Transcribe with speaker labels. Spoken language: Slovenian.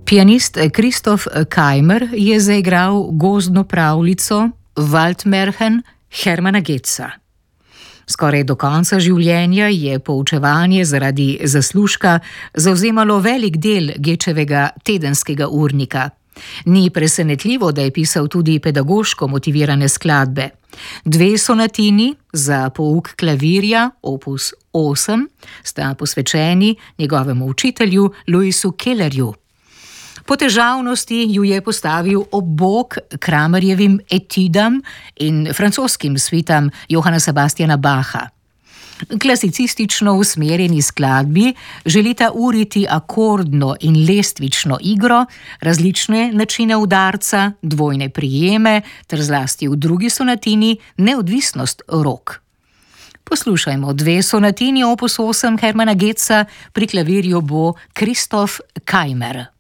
Speaker 1: Pianist Christoph Keimer je zaigral gozdno pravljico Waldmärchen Hermanna Goetza. Skoraj do konca življenja je poučevanje zaradi zaslužka zavzemalo velik del Goetzevega tedenskega urnika. Ni presenetljivo, da je pisal tudi pedagoško motivirane skladbe. 2 sonatini za pouk klavirja, opus 8, sta posvečeni njegovemu učitelju Louisu Kellerju. Po težavnosti ju je postavil ob bok Kramerjevim etidam in francoskim svitam Johanna Sebastiana Bacha. Klasicistično usmerjeni skladbi želita uriti akordno in lestvično igro, različne načine udarca, dvojne prijeme ter zlasti v drugi sonatini neodvisnost rok. Poslušajmo 2 sonatini opus 8 Hermanna Goetza, pri klavirju bo Christoph Keimer.